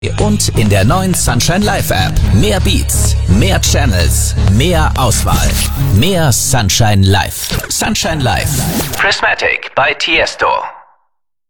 Und in der neuen Sunshine Live App. Mehr Beats, mehr Channels, mehr Auswahl. Mehr Sunshine Live. Sunshine Live. Prismatic bei Tiesto.